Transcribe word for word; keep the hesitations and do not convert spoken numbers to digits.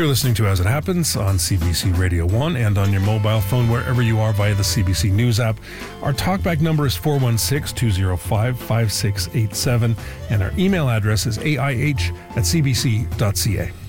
You're listening to As It Happens on C B C Radio one and on your mobile phone wherever you are via the C B C News app. Our talkback number is four one six, two zero five, five six eight seven and our email address is A I H at c b c dot c a.